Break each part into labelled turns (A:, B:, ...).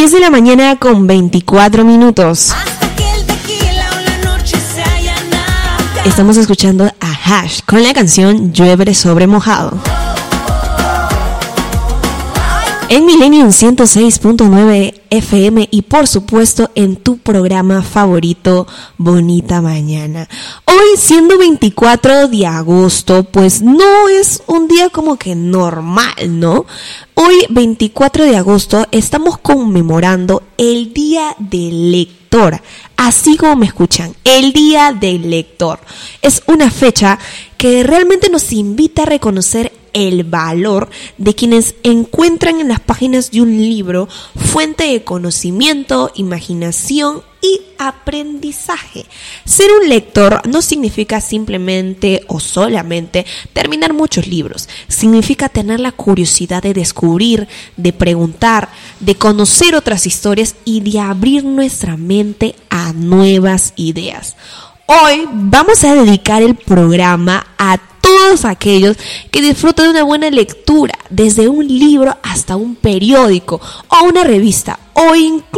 A: 10 de la mañana con 24 minutos. Estamos escuchando a Hash con la canción Llueve sobre mojado. En Millennium 106.9 FM y por supuesto en tu programa favorito Bonita Mañana. Hoy siendo 24 de agosto, pues no es un día como que normal, ¿no? Hoy 24 de agosto estamos conmemorando el Día del Lector. Así como me escuchan, el Día del Lector. Es una fecha que realmente nos invita a reconocer el valor de quienes encuentran en las páginas de un libro fuente de conocimiento, imaginación y aprendizaje. Ser un lector no significa simplemente o solamente terminar muchos libros. Significa tener la curiosidad de descubrir, de preguntar, de conocer otras historias y de abrir nuestra mente a nuevas ideas. Hoy vamos a dedicar el programa a todos aquellos que disfrutan de una buena lectura, desde un libro hasta un periódico o una revista o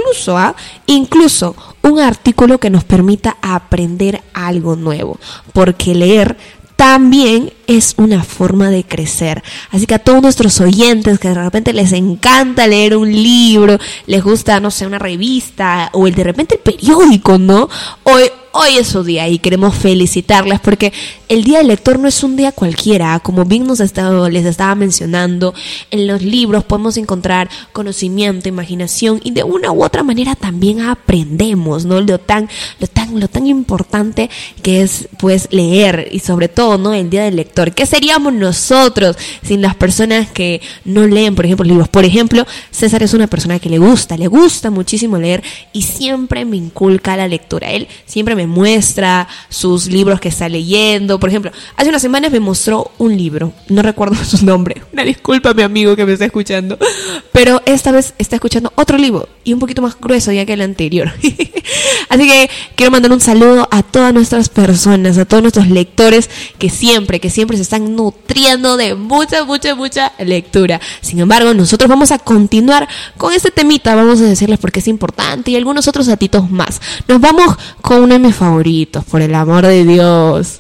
A: incluso un artículo que nos permita aprender algo nuevo, porque leer también es una forma de crecer. Así que a todos nuestros oyentes que de repente les encanta leer un libro, les gusta, no sé, una revista o de repente el periódico, ¿no? Hoy es su día y queremos felicitarlas porque el Día del Lector no es un día cualquiera. Como bien les estaba mencionando, en los libros podemos encontrar conocimiento, imaginación y de una u otra manera también aprendemos, ¿no? Lo tan importante que es pues leer y sobre todo, ¿no? El Día del Lector. ¿Qué seríamos nosotros sin las personas que no leen, por ejemplo, libros? Por ejemplo, César es una persona que le gusta muchísimo leer y siempre me inculca la lectura. Él siempre me muestra sus libros que está leyendo. Por ejemplo, hace unas semanas me mostró un libro, no recuerdo su nombre, una disculpa mi amigo que me está escuchando, pero esta vez está escuchando otro libro y un poquito más grueso ya que el anterior. Así que quiero mandar un saludo a todas nuestras personas, a todos nuestros lectores que siempre se están nutriendo de mucha lectura. Sin embargo, nosotros vamos a continuar con este temita, vamos a decirles por qué es importante y algunos otros datitos más. Nos vamos con uno de mis favoritos, por el amor de Dios.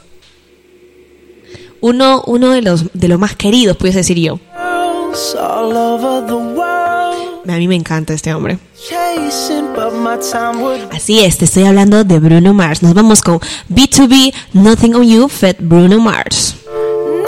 A: Uno de los más queridos, puedes decir yo. A mí me encanta este hombre. Así es, te estoy hablando de Bruno Mars. Nos vamos con B2B, Nothing on You, feat. Bruno Mars.